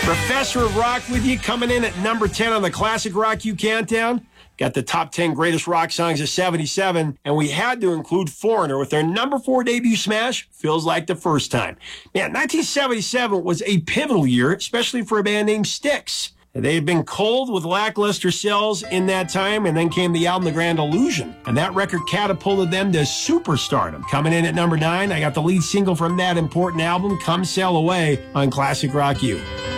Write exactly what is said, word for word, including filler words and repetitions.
Professor of Rock with you, coming in at number ten on the Classic Rock U Countdown. Got the top ten greatest rock songs of seventy-seven, and we had to include Foreigner with their number four debut smash, Feels Like the First Time. Man, nineteen seventy-seven was a pivotal year, especially for a band named Styx. They had been cold with lackluster sales in that time, and then came the album The Grand Illusion, and that record catapulted them to superstardom. Coming in at number nine, I got the lead single from that important album, Come Sail Away, on Classic Rock U.